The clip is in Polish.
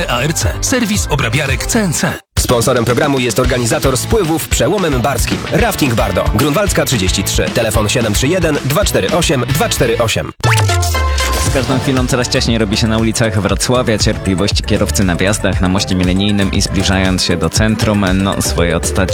ARC. Serwis obrabiarek CNC. Sponsorem programu jest organizator spływów Przełomem Barskim. Rafting Bardo. Grunwaldzka 33. Telefon 731 248 248. Z każdą chwilą coraz ciaśniej robi się na ulicach Wrocławia. Cierpliwości kierowcy na wjazdach na moście milenijnym i zbliżając się do centrum, swoje odstać